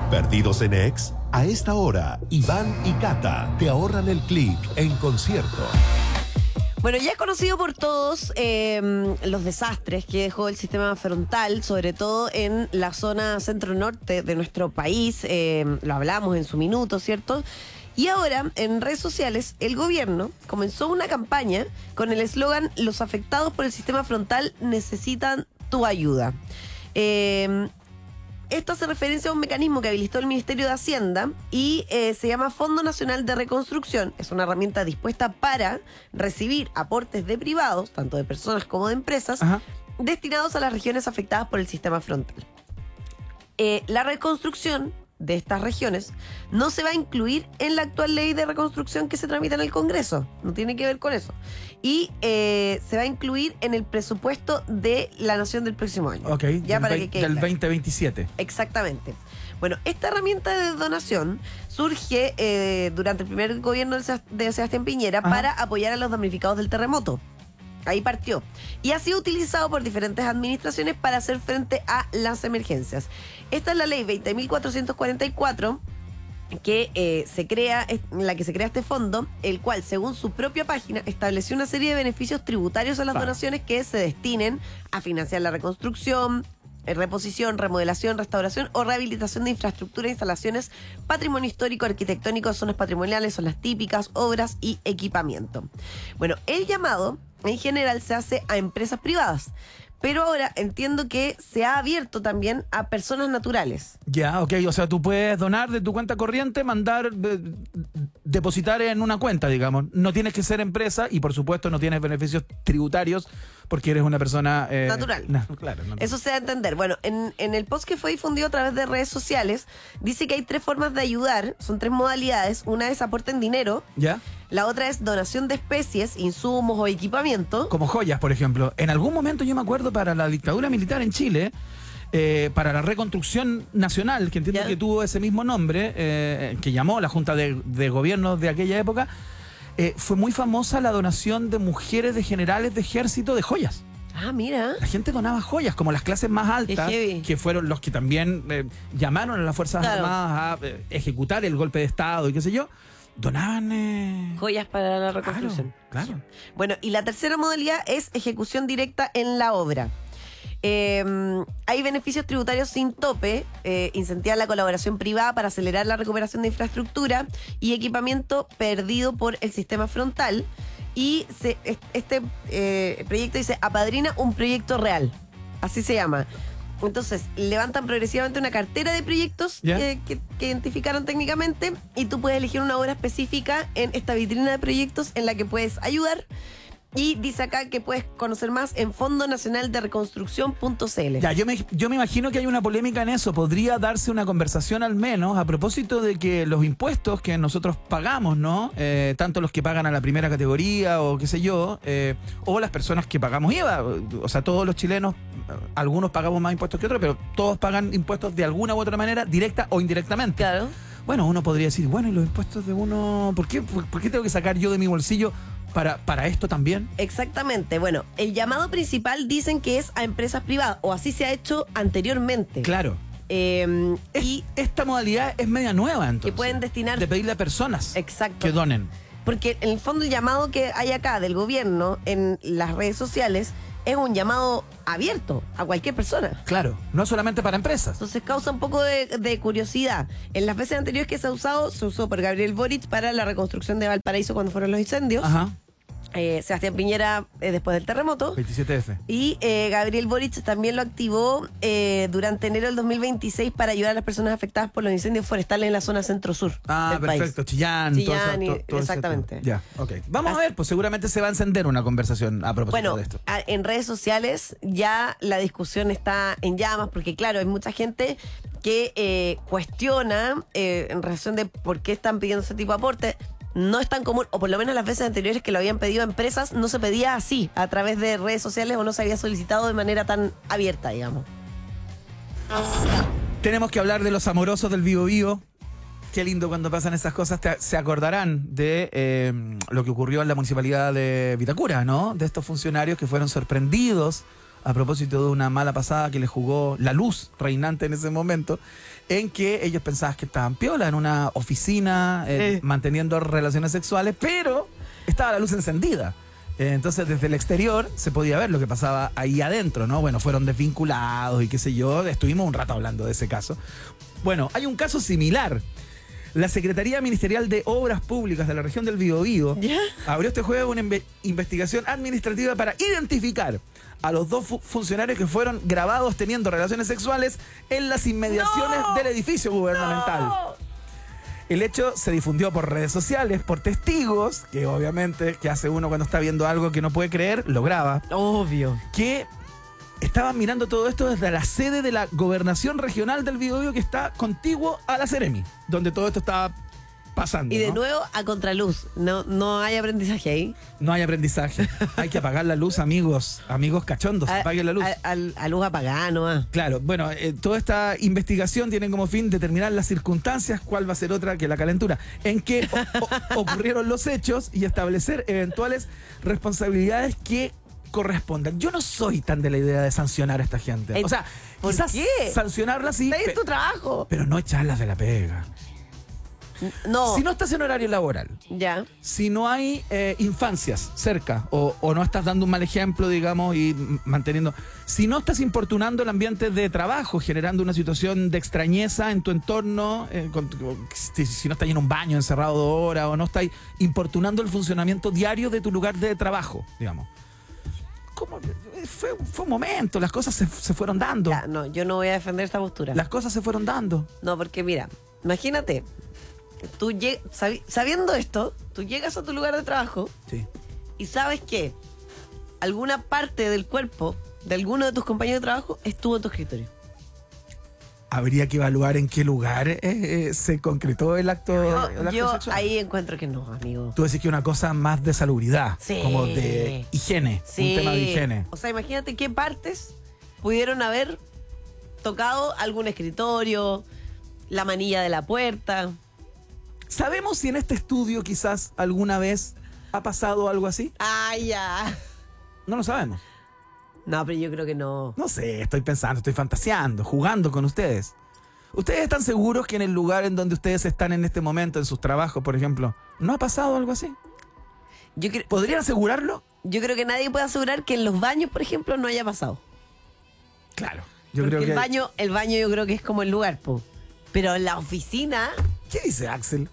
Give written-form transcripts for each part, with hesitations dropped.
¿Perdidos en Ex? A esta hora, Iván y Cata te ahorran el clic en concierto. Bueno, ya es conocido por todos los desastres que dejó el sistema frontal, sobre todo en la zona centro-norte de nuestro país. Lo hablamos en su minuto, ¿cierto? Y ahora, en redes sociales, el gobierno comenzó una campaña con el eslogan "Los afectados por el sistema frontal necesitan tu ayuda". Esto hace referencia a un mecanismo que habilitó el Ministerio de Hacienda y se llama Fondo Nacional de Reconstrucción. Es una herramienta dispuesta para recibir aportes de privados, tanto de personas como de empresas, destinados a las regiones afectadas por el sistema frontal. La reconstrucción de estas regiones no se va a incluir en la actual ley de reconstrucción que se tramita en el Congreso. No tiene que ver con eso. Y se va a incluir en el presupuesto de la Nación del próximo año. Ok, ya para que quede del claro. 2027. Exactamente. Bueno, esta herramienta de donación surge durante el primer gobierno de Sebastián Piñera para apoyar a los damnificados del terremoto. Ahí partió. Y ha sido utilizado por diferentes administraciones para hacer frente a las emergencias. Esta es la ley 20.444 que se crea, en la que se crea este fondo, el cual, según su propia página, estableció una serie de beneficios tributarios a las donaciones que se destinen a financiar la reconstrucción, reposición, remodelación, restauración o rehabilitación de infraestructura e instalaciones, patrimonio histórico, arquitectónico, zonas patrimoniales, zonas típicas, obras y equipamiento. Bueno, el llamado en general se hace a empresas privadas, pero ahora entiendo que se ha abierto también a personas naturales. Ya, ok, o sea, tú puedes donar de tu cuenta corriente, mandar, depositar en una cuenta, digamos. No tienes que ser empresa y, por supuesto, no tienes beneficios tributarios porque eres una persona... natural. Claro. Natural. Eso se da a entender. Bueno, en el post que fue difundido a través de redes sociales, dice que hay 3 formas de ayudar, son 3 modalidades. Una es aporte en dinero. ¿Ya? La otra es donación de especies, insumos o equipamiento. Como joyas, por ejemplo. En algún momento yo me acuerdo para la dictadura militar en Chile, para la reconstrucción nacional, que entiendo que tuvo ese mismo nombre, que llamó la Junta de Gobierno de aquella época, fue muy famosa la donación de mujeres de generales de ejército de joyas. Ah, mira. La gente donaba joyas, como las clases más altas, que fueron los que también llamaron a las Fuerzas Armadas a ejecutar el golpe de Estado y qué sé yo. Donaban joyas para la reconstrucción. Claro. Bueno, y la tercera modalidad es ejecución directa en la obra. Hay beneficios tributarios sin tope, incentivar la colaboración privada para acelerar la recuperación de infraestructura y equipamiento perdido por el sistema frontal. Y este proyecto dice: apadrina un proyecto real. Así se llama. Entonces, levantan progresivamente una cartera de proyectos que identificaron técnicamente y tú puedes elegir una obra específica en esta vitrina de proyectos en la que puedes ayudar. Y dice acá que puedes conocer más en fondonacionaldereconstrucción.cl. Ya, yo me imagino que hay una polémica en eso. Podría darse una conversación al menos a propósito de que los impuestos que nosotros pagamos, ¿no? Tanto los que pagan a la primera categoría o qué sé yo, o las personas que pagamos IVA. O sea, todos los chilenos, algunos pagamos más impuestos que otros, pero todos pagan impuestos de alguna u otra manera, directa o indirectamente. Claro. Bueno, uno podría decir, bueno, ¿y los impuestos de uno? ¿Por qué tengo que sacar yo de mi bolsillo para esto también? Exactamente. Bueno, el llamado principal dicen que es a empresas privadas, o así se ha hecho anteriormente. Claro. Y esta modalidad es media nueva, entonces. Que pueden destinar... De pedirle a personas que donen. Porque en el fondo el llamado que hay acá del gobierno en las redes sociales es un llamado abierto a cualquier persona. Claro, no solamente para empresas. Entonces causa un poco de curiosidad. En las veces anteriores que se usó por Gabriel Boric para la reconstrucción de Valparaíso cuando fueron los incendios. Ajá. Sebastián Piñera después del terremoto. 27F. Y Gabriel Boric también lo activó durante enero del 2026 para ayudar a las personas afectadas por los incendios forestales en la zona centro-sur del perfecto. país. Chillán, todo exactamente. Ya, ok. Vamos a ver, pues seguramente se va a encender una conversación a propósito de esto. En redes sociales ya la discusión está en llamas porque, claro, hay mucha gente que cuestiona en relación de por qué están pidiendo ese tipo de aporte. No es tan común, o por lo menos las veces anteriores que lo habían pedido a empresas, no se pedía así, a través de redes sociales, o no se había solicitado de manera tan abierta, digamos. Tenemos que hablar de los amorosos del Bío Bío. Qué lindo cuando pasan esas cosas. Se acordarán de lo que ocurrió en la municipalidad de Vitacura, ¿no? De estos funcionarios que fueron sorprendidos a propósito de una mala pasada que le jugó la luz reinante en ese momento, en que ellos pensaban que estaban piola en una oficina manteniendo relaciones sexuales, pero estaba la luz encendida. Entonces desde el exterior se podía ver lo que pasaba ahí adentro, ¿no? Bueno, fueron desvinculados y qué sé yo, estuvimos un rato hablando de ese caso. Bueno, hay un caso similar. La Secretaría Ministerial de Obras Públicas de la región del Biobío abrió este jueves una investigación administrativa para identificar a los dos funcionarios que fueron grabados teniendo relaciones sexuales en las inmediaciones del edificio gubernamental. El hecho se difundió por redes sociales, por testigos, que obviamente, ¿qué hace uno cuando está viendo algo que no puede creer? Lo graba. Obvio. Que estaban mirando todo esto desde la sede de la Gobernación Regional del Biobío, que está contiguo a la Seremi, donde todo esto estaba pasando. Y de ¿no? nuevo a contraluz. No hay aprendizaje ahí. No hay aprendizaje. Hay que apagar la luz, amigos cachondos. Apaguen la luz. A luz apagada nomás. Claro, bueno, toda esta investigación tiene como fin determinar las circunstancias, cuál va a ser otra que la calentura, en que ocurrieron los hechos y establecer eventuales responsabilidades que correspondan. Yo no soy tan de la idea de sancionar a esta gente. O sea, ¿por quizás qué? sancionarla sí, Está en tu trabajo. pero no echarlas de la pega. No. Si no estás en horario laboral, Ya. si no hay infancias cerca o no estás dando un mal ejemplo, digamos, y manteniendo... Si no estás importunando el ambiente de trabajo, generando una situación de extrañeza en tu entorno, si no estás en un baño encerrado 2 horas o no estás importunando el funcionamiento diario de tu lugar de trabajo, digamos. ¿Cómo? Fue un momento, las cosas se fueron dando. Ya, no, yo no voy a defender esta postura. Las cosas se fueron dando. No, porque mira, imagínate, tú sabiendo esto, tú llegas a tu lugar de trabajo Sí. y sabes que alguna parte del cuerpo de alguno de tus compañeros de trabajo estuvo en tu escritorio. Habría que evaluar en qué lugar se concretó el acto, Yo sexual. ahí encuentro que no, amigo. Tú decís que una cosa más de salubridad, Sí. como de higiene, Sí. un tema de higiene. O sea, imagínate qué partes pudieron haber tocado algún escritorio, la manilla de la puerta. ¿Sabemos si en este estudio quizás alguna vez ha pasado algo así? ¡Ay, ya! No lo sabemos. No, pero yo creo que no. No sé, estoy pensando, estoy fantaseando, jugando con ustedes. ¿Ustedes están seguros que en el lugar en donde ustedes están en este momento, en sus trabajos, por ejemplo, no ha pasado algo así? ¿Podrían asegurarlo? Yo creo que nadie puede asegurar que en los baños, por ejemplo, no haya pasado. Claro. Yo Porque creo que... el baño yo creo que es como el lugar, po. Pero en la oficina... ¿Qué dice Axel?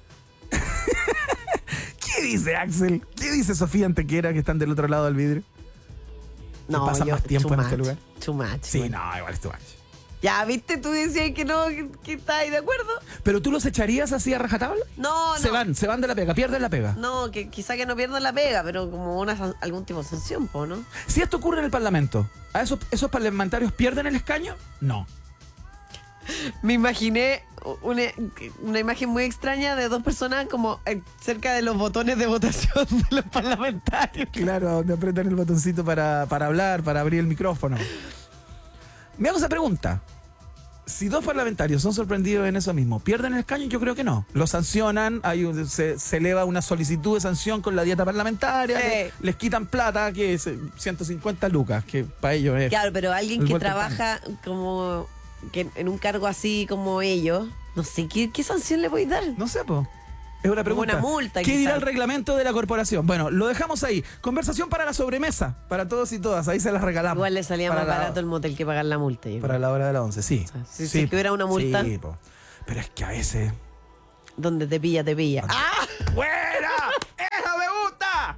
¿Qué dice Axel? ¿Qué dice Sofía Antequera, que están del otro lado del vidrio? No, pasan más tiempo too en este much, lugar? Too much. Sí, bueno. no, igual es tu baño. Ya, ¿viste? Tú decías que no, que estás ahí de acuerdo. ¿Pero tú los echarías así a rajatabla? No, Se no. van de la pega, pierden la pega. No, que quizá que no pierdan la pega, pero como algún tipo de sanción, po, ¿no? Si esto ocurre en el Parlamento, ¿a esos parlamentarios pierden el escaño? No. Me imaginé una imagen muy extraña de 2 personas como cerca de los botones de votación de los parlamentarios. Claro, donde apretan el botoncito para hablar, para abrir el micrófono. Me hago esa pregunta. Si 2 parlamentarios son sorprendidos en eso mismo, ¿pierden el escaño? Yo creo que no. Lo sancionan, se eleva una solicitud de sanción con la dieta parlamentaria, Sí. les quitan plata, que es 150 lucas, que para ellos es... Claro, pero alguien el que vuelto al trabaja como que en un cargo así como ellos, no sé, ¿qué sanción le voy a dar? No sé, po. Es una Como pregunta. una multa, ¿Qué dirá quizás. el reglamento de la corporación? Bueno, lo dejamos ahí. Conversación para la sobremesa, para todos y todas. Ahí se las regalamos. Igual le salía Para más la- barato el motel que pagar la multa. yo Para creo. la hora de la 11, sí. si se hubiera una multa. Sí, po. Pero es que a veces... Donde te pilla, te pilla. ¡Ah! ¡Buena! ¡Esa me gusta!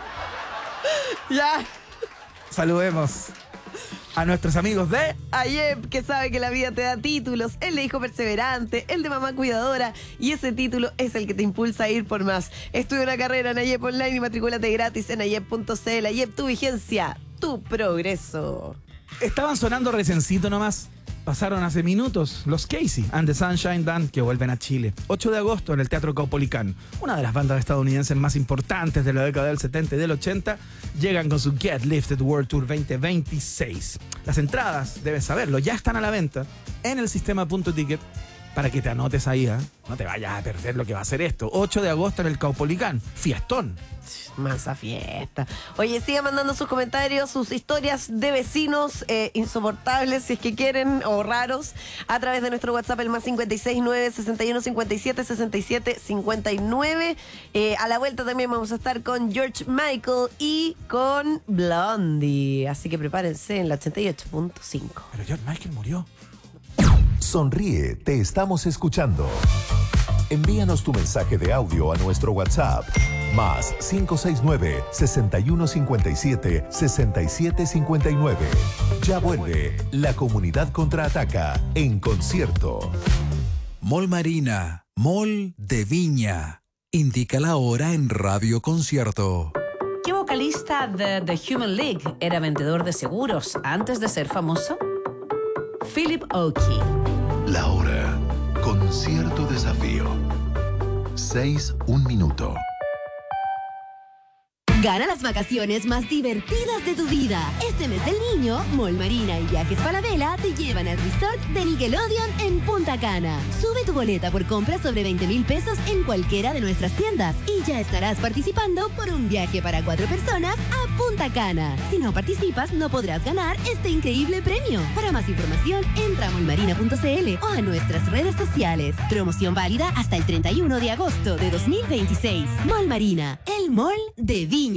¡Ya! Saludemos a nuestros amigos de... Ayep, que sabe que la vida te da títulos, el de hijo perseverante, el de mamá cuidadora, y ese título es el que te impulsa a ir por más. Estudia una carrera en Ayep Online y matricúlate gratis en ayep.cl. Ayep, tu vigencia, tu progreso. Estaban sonando recencito nomás. Pasaron hace minutos los Casey and the Sunshine Band, que vuelven a Chile. 8 de agosto en el Teatro Caupolicán. Una de las bandas estadounidenses más importantes de la década del 70 y del 80 llegan con su Get Lifted World Tour 2026. Las entradas, debes saberlo, ya están a la venta en el sistema .ticket para que te anotes ahí, ¿eh? No te vayas a perder lo que va a ser esto. 8 de agosto en el Caupolicán. Fiestón. Mansa fiesta. Oye, sigan mandando sus comentarios, sus historias de vecinos insoportables, si es que quieren, o raros, a través de nuestro WhatsApp, el más 569 61 57 67 59. A la vuelta también vamos a estar con George Michael y con Blondie. Así que prepárense en la 88.5. Pero George Michael murió. Sonríe, te estamos escuchando. Envíanos tu mensaje de audio a nuestro WhatsApp, más 569-6157-6759. Ya vuelve La Comunidad Contraataca en concierto. Mall Marina, Mall de Viña. Indica la hora en Radio Concierto. ¿Qué vocalista de The Human League era vendedor de seguros antes de ser famoso? Philip Oakey. La hora. Concierto Desafío. 6:01 minuto. Gana las vacaciones más divertidas de tu vida. Este mes del niño, Mall Marina y Viajes Falabella te llevan al resort de Nickelodeon en Punta Cana. Sube tu boleta por compras sobre 20,000 pesos en cualquiera de nuestras tiendas y ya estarás participando por un viaje para 4 personas a Punta Cana. Si no participas, no podrás ganar este increíble premio. Para más información, entra a mallmarina.cl o a nuestras redes sociales. Promoción válida hasta el 31 de agosto de 2026. Mall Marina, el mall de Viña.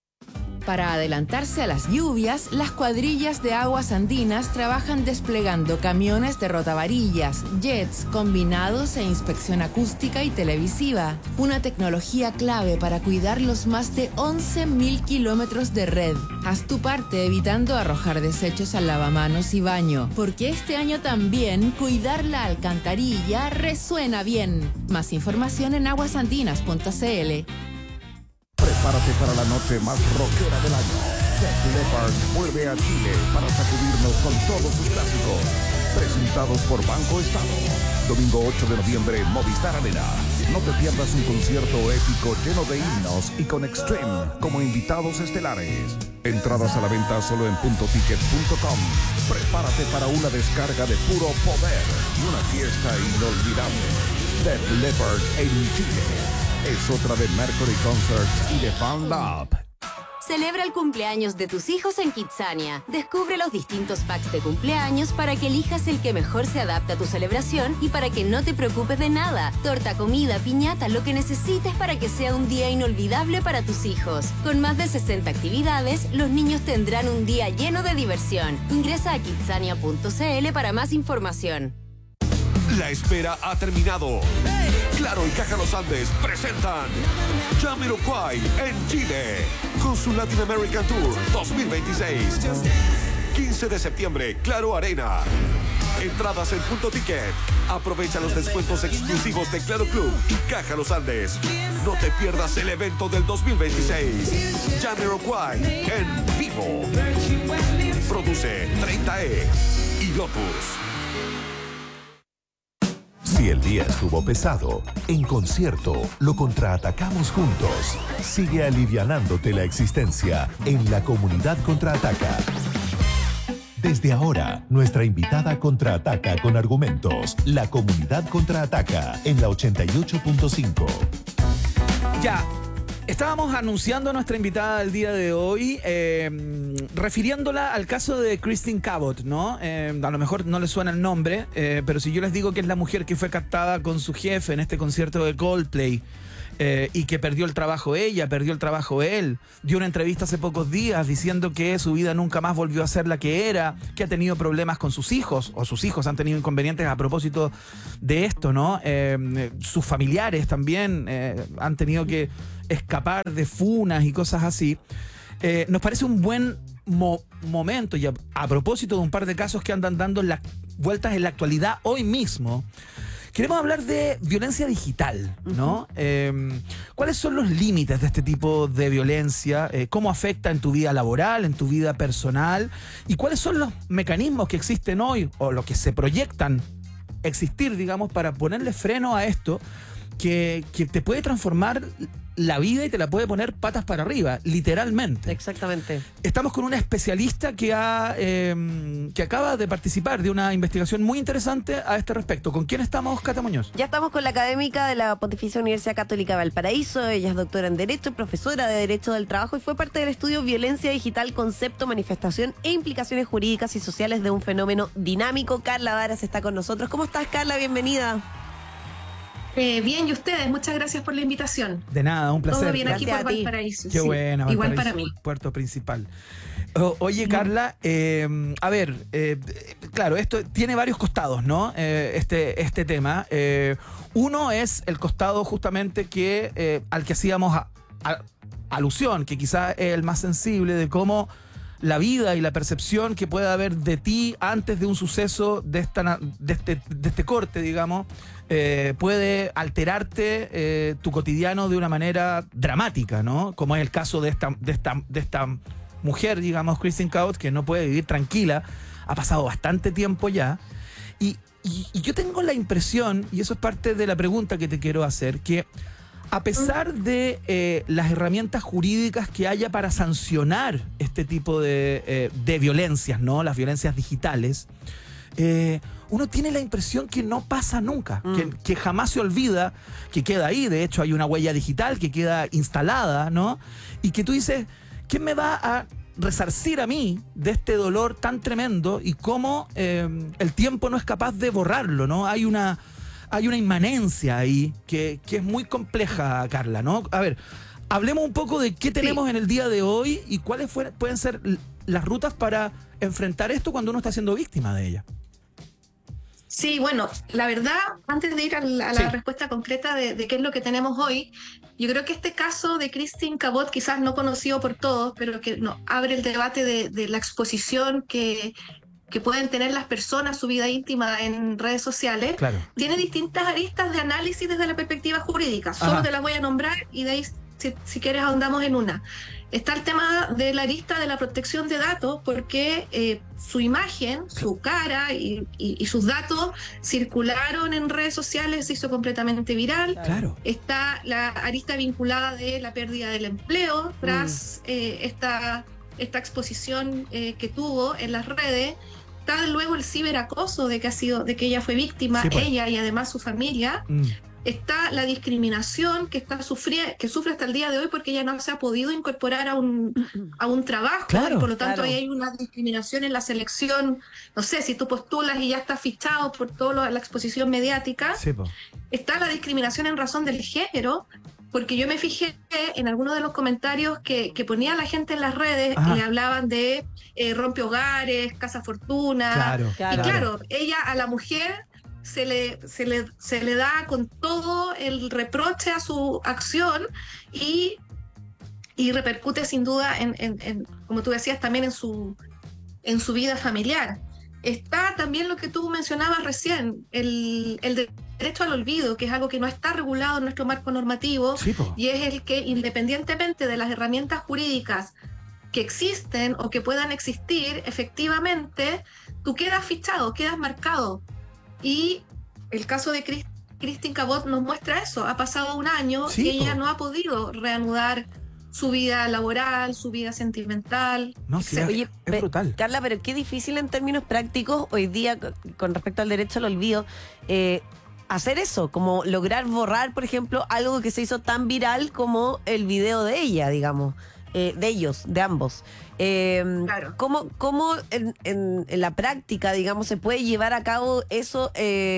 Para adelantarse a las lluvias, las cuadrillas de aguas andinas trabajan desplegando camiones de rotavarillas, jets, combinados e inspección acústica y televisiva. Una tecnología clave para cuidar los más de 11,000 kilómetros de red. Haz tu parte evitando arrojar desechos al lavamanos y baño, porque este año también cuidar la alcantarilla resuena bien. Más información en aguasandinas.cl. Prepárate para la noche más rockera del año. Def Leppard vuelve a Chile para sacudirnos con todos sus clásicos. Presentados por Banco Estado. Domingo 8 de noviembre, Movistar Arena. No te pierdas un concierto épico lleno de himnos y con Extreme como invitados estelares. Entradas a la venta solo en puntoticket.com. Prepárate para una descarga de puro poder y una fiesta inolvidable. Def Leppard en Chile. Es otra de Mercury Concerts y de Fan Lab. Celebra el cumpleaños de tus hijos en Kidzania. Descubre los distintos packs de cumpleaños para que elijas el que mejor se adapte a tu celebración y para que no te preocupes de nada. Torta, comida, piñata, lo que necesites para que sea un día inolvidable para tus hijos. Con más de 60 actividades, los niños tendrán un día lleno de diversión. Ingresa a kidzania.cl para más información. La espera ha terminado. Claro y Caja Los Andes presentan Jamiroquai en Chile con su Latin American Tour 2026. 15 de septiembre, Claro Arena. Entradas en Punto Ticket. Aprovecha los descuentos exclusivos de Claro Club y Caja Los Andes. No te pierdas el evento del 2026. Jamiroquai en vivo. Produce 30E y Lotus. Si el día estuvo pesado, en concierto lo contraatacamos juntos. Sigue alivianándote la existencia en La Comunidad Contraataca. Desde ahora, nuestra invitada contraataca con argumentos. La Comunidad Contraataca en la 88.5. Ya. Estábamos anunciando a nuestra invitada del día de hoy, refiriéndola al caso de Christine Cabot, ¿no? A lo mejor no le suena el nombre, pero si yo les digo que es la mujer que fue captada con su jefe en este concierto de Coldplay, y que perdió el trabajo ella, perdió el trabajo él, dio una entrevista hace pocos días diciendo que su vida nunca más volvió a ser la que era, que ha tenido problemas con sus hijos, o sus hijos han tenido inconvenientes a propósito de esto, ¿no? Sus familiares también han tenido que escapar de funas y cosas así. Nos parece un buen momento, y a propósito de un par de casos que andan dando vueltas en la actualidad hoy mismo, queremos hablar de violencia digital, ¿no? ¿Cuáles son los límites de este tipo de violencia? ¿Cómo afecta en tu vida laboral, en tu vida personal? ¿Y cuáles son los mecanismos que existen hoy, o los que se proyectan existir, digamos, para ponerle freno a esto? que te puede transformar la vida y te la puede poner patas para arriba, literalmente. Exactamente. Estamos con una especialista que acaba de participar de una investigación muy interesante a este respecto. ¿Con quién estamos, Cata Muñoz? Ya estamos con la académica de la Pontificia Universidad Católica de Valparaíso. Ella es doctora en Derecho, profesora de Derecho del Trabajo y fue parte del estudio Violencia Digital, Concepto, Manifestación e Implicaciones Jurídicas y Sociales de un Fenómeno Dinámico. Carla Varas está con nosotros. ¿Cómo estás, Carla? Bienvenida. Bien, ¿y ustedes? Muchas gracias por la invitación. De nada, un placer. Todo bien aquí Gracias por a ti. Valparaíso. Qué sí. buena, Igual Valparaíso, para mí. puerto principal. Oye, Carla, a ver, claro, esto tiene varios costados, ¿no? Este tema. Uno es el costado justamente al que hacíamos alusión, que quizás es el más sensible, de cómo la vida y la percepción que puede haber de ti antes de un suceso de este corte, digamos, puede alterarte tu cotidiano de una manera dramática, ¿no? Como es el caso de esta mujer, digamos, Christine Cabot, que no puede vivir tranquila. Ha pasado bastante tiempo ya. Y yo tengo la impresión, y eso es parte de la pregunta que te quiero hacer, que a pesar de las herramientas jurídicas que haya para sancionar este tipo de violencias, ¿no? Las violencias digitales, uno tiene la impresión que no pasa nunca, que jamás se olvida, que queda ahí. De hecho, hay una huella digital que queda instalada, ¿no? Y que tú dices, ¿quién me va a resarcir a mí de este dolor tan tremendo? Y cómo el tiempo no es capaz de borrarlo, ¿no? Hay una inmanencia ahí que es muy compleja, Carla, ¿no? A ver, hablemos un poco de qué tenemos en el día de hoy y cuáles pueden ser las rutas para enfrentar esto cuando uno está siendo víctima de ella. Sí, bueno, la verdad, antes de ir a la respuesta concreta de qué es lo que tenemos hoy, yo creo que este caso de Christine Cabot, quizás no conocido por todos, pero que abre el debate de la exposición que pueden tener las personas, su vida íntima en redes sociales, Claro. tiene distintas aristas de análisis desde la perspectiva jurídica. Solo te las voy a nombrar y de ahí, si quieres, ahondamos en una. Está el tema de la arista de la protección de datos, porque su imagen, su cara y sus datos circularon en redes sociales, se hizo completamente viral. Claro. Está la arista vinculada de la pérdida del empleo tras esta exposición que tuvo en las redes. Está luego el ciberacoso de que ella fue víctima, Sí, pues. ella y además su familia. Está la discriminación que sufre hasta el día de hoy porque ella no se ha podido incorporar a un trabajo. Claro, y por lo tanto claro. ahí hay una discriminación en la selección. No sé, si tú postulas y ya estás fichado por toda la exposición mediática. Sí, po. Está la discriminación en razón del género, porque yo me fijé en algunos de los comentarios que ponía la gente en las redes. Ajá. Y le hablaban de rompe hogares, casa fortuna. Claro, Y Claro. claro, ella a la mujer se le da con todo el reproche a su acción y repercute sin duda en, como tú decías, también en su vida familiar. Está también lo que tú mencionabas recién, el derecho al olvido, que es algo que no está regulado en nuestro marco normativo, Sí, po. y es el que, independientemente de las herramientas jurídicas que existen o que puedan existir, efectivamente, tú quedas fichado, quedas marcado. Y el caso de Christine Cabot nos muestra eso. Ha pasado un año Sí, y ella po. no ha podido reanudar su vida laboral, su vida sentimental. No, sí, Oye, es brutal. Carla, pero qué difícil en términos prácticos hoy día con respecto al derecho al olvido hacer eso, como lograr borrar, por ejemplo, algo que se hizo tan viral como el video de ella, digamos, de ellos, de ambos. Claro. ¿Cómo en la práctica, digamos, se puede llevar a cabo eso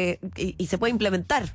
y se puede implementar?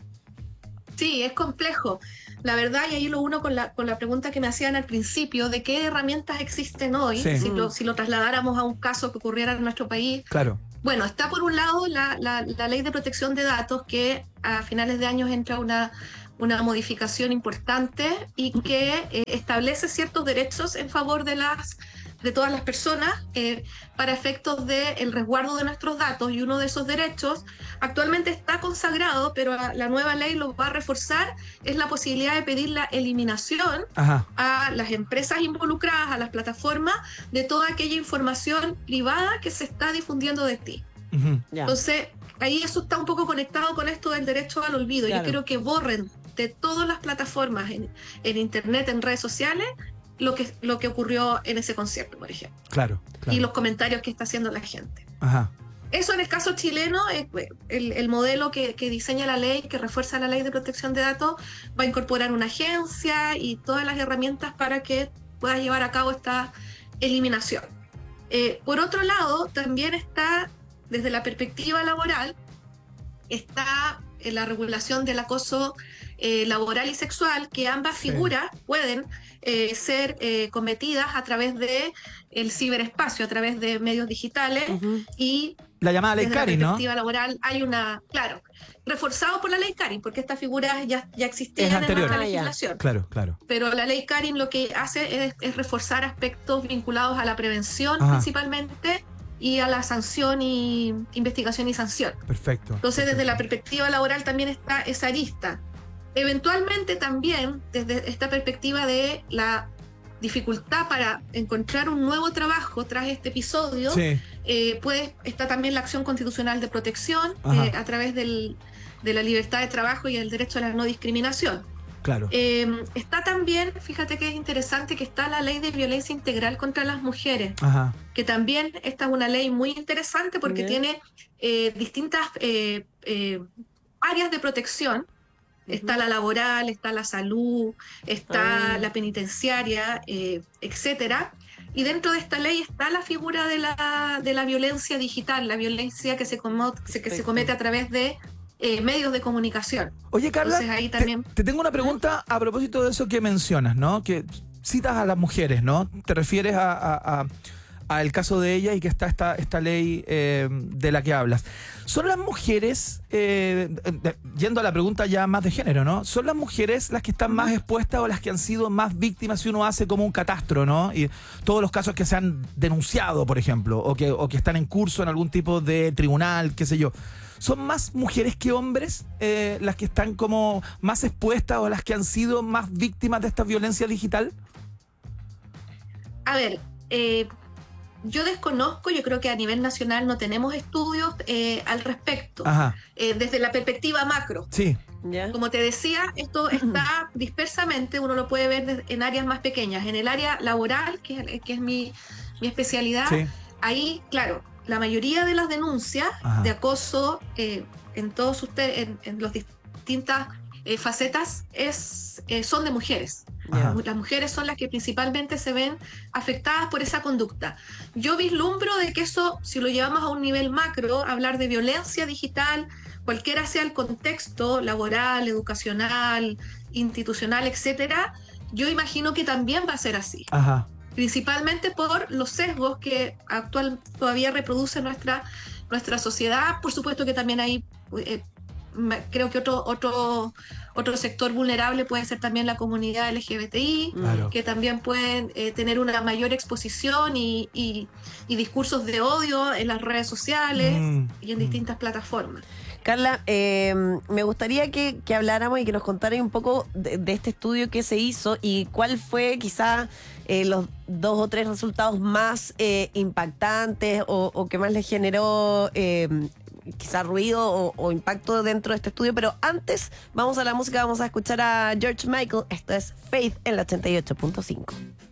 Sí, es complejo. La verdad, y ahí lo uno con la pregunta que me hacían al principio, de qué herramientas existen hoy, Sí. si lo trasladáramos a un caso que ocurriera en nuestro país. Claro. Bueno, está por un lado la ley de protección de datos, que a finales de años entra una modificación importante y que establece ciertos derechos en favor de todas las personas para efectos del resguardo de nuestros datos, y uno de esos derechos actualmente está consagrado, pero la nueva ley lo va a reforzar, es la posibilidad de pedir la eliminación Ajá. a las empresas involucradas, a las plataformas, de toda aquella información privada que se está difundiendo de ti. Ujú. Ya. Entonces, ahí eso está un poco conectado con esto del derecho al olvido. Claro. Yo quiero que borren de todas las plataformas en internet, en redes sociales, lo que ocurrió en ese concierto, por ejemplo. Claro. Y los comentarios que está haciendo la gente. Ajá. Eso en el caso chileno, el modelo que diseña la ley, que refuerza la ley de protección de datos, va a incorporar una agencia y todas las herramientas para que pueda llevar a cabo esta eliminación. Por otro lado, también está, desde la perspectiva laboral, está la regulación del acoso laboral y sexual, que ambas figuras pueden ser cometidas a través de el ciberespacio, a través de medios digitales, y la llamada ley Karin, ¿no? Desde la perspectiva laboral hay claro, reforzado por la ley Karin, porque estas figuras ya existían en nuestra legislación. Claro. Pero la ley Karin lo que hace es reforzar aspectos vinculados a la prevención principalmente, y a la sanción y investigación y sanción. Perfecto. Entonces, desde la perspectiva laboral también está esa arista. Eventualmente también, desde esta perspectiva de la dificultad para encontrar un nuevo trabajo tras este episodio, pues está también la acción constitucional de protección a través de la libertad de trabajo y el derecho a la no discriminación. Claro. Está también, fíjate que es interesante, que está la ley de violencia integral contra las mujeres, que también esta es una ley muy interesante porque tiene distintas áreas de protección. Está la laboral, está la salud, está la penitenciaria, etcétera. Y dentro de esta ley está la figura de la violencia digital, la violencia que se comete a través de medios de comunicación. Oye, Carla, entonces, ahí también te tengo una pregunta a propósito de eso que mencionas, ¿no? Que citas a las mujeres, ¿no? Te refieres al caso de ella y que está esta ley de la que hablas. ¿Son las mujeres, yendo a la pregunta ya más de género, ¿no? ¿Son las mujeres las que están más expuestas o las que han sido más víctimas si uno hace como un catastro, ¿no? Y todos los casos que se han denunciado, por ejemplo, o que están en curso en algún tipo de tribunal, qué sé yo. ¿Son más mujeres que hombres las que están como más expuestas o las que han sido más víctimas de esta violencia digital? A ver, yo desconozco, yo creo que a nivel nacional no tenemos estudios al respecto. Desde la perspectiva macro. Sí. Como te decía, esto está dispersamente, uno lo puede ver en áreas más pequeñas. En el área laboral, que es mi especialidad, ahí, claro, la mayoría de las denuncias de acoso en todos ustedes, en las distintas facetas, son de mujeres. Las mujeres son las que principalmente se ven afectadas por esa conducta. Yo vislumbro de que eso, si lo llevamos a un nivel macro, hablar de violencia digital, cualquiera sea el contexto laboral, educacional, institucional, etcétera, yo imagino que también va a ser así. Principalmente por los sesgos que todavía reproduce nuestra sociedad. Por supuesto que también hay, creo que otro sector vulnerable puede ser también la comunidad LGBTI, que también pueden tener una mayor exposición y discursos de odio en las redes sociales y en distintas plataformas. Carla, me gustaría que habláramos y que nos contaras un poco de este estudio que se hizo y cuál fue quizá los 2 o 3 resultados más impactantes o que más les generó quizá ruido o impacto dentro de este estudio. Pero antes, vamos a la música, vamos a escuchar a George Michael. Esto es Faith en la 88.5.